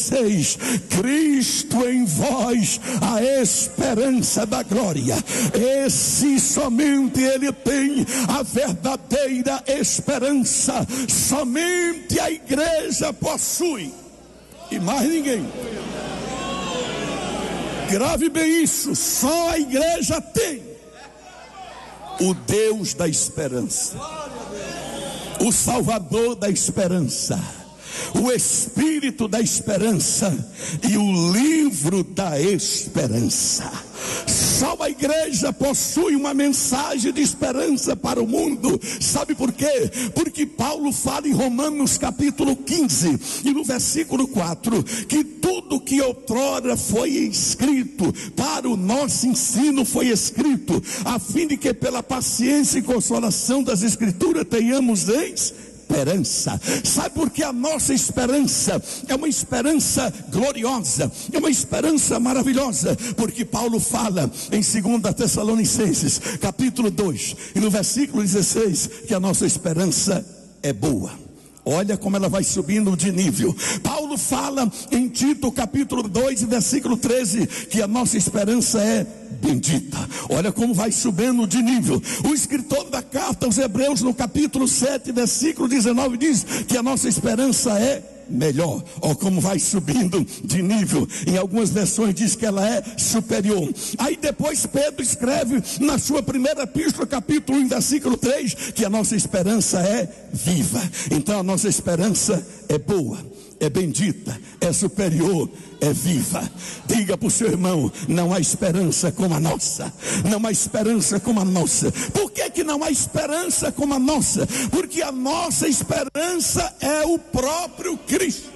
16, Cristo em vós, a esperança da glória. Esse somente ele tem a verdadeira esperança, somente a igreja possui, e mais ninguém. Grave bem isso, só a igreja tem o Deus da esperança, o Salvador da esperança, o Espírito da esperança e o livro da esperança. Só a igreja possui uma mensagem de esperança para o mundo. Sabe por quê? Porque Paulo fala em Romanos capítulo 15 e no versículo 4 que tudo que outrora foi escrito para o nosso ensino foi escrito, a fim de que pela paciência e consolação das escrituras tenhamos esperança. Sabe por que a nossa esperança é uma esperança gloriosa, é uma esperança maravilhosa? Porque Paulo fala em 2 Tessalonicenses capítulo 2 e no versículo 16 que a nossa esperança é boa. Olha como ela vai subindo de nível. Paulo fala em Tito capítulo 2 e versículo 13 que a nossa esperança é bendita. Olha como vai subindo de nível. O escritor da carta aos Hebreus no capítulo 7 versículo 19 diz que a nossa esperança é melhor. Olha como vai subindo de nível. Em algumas versões diz que ela é superior. Aí depois Pedro escreve na sua primeira epístola, capítulo 1, versículo 3, que a nossa esperança é viva. Então a nossa esperança é boa, é bendita, é superior, é viva. Diga para o seu irmão: não há esperança como a nossa. Não há esperança como a nossa. Por que não há esperança como a nossa? Porque a nossa esperança é o próprio Cristo.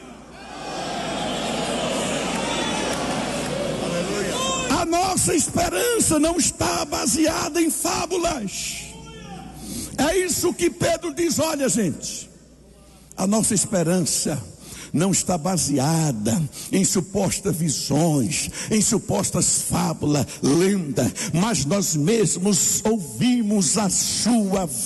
A nossa esperança não está baseada em fábulas. É isso que Pedro diz. Olha, gente, a nossa esperança não está baseada em supostas visões, em supostas fábulas, lenda, mas nós mesmos ouvimos a sua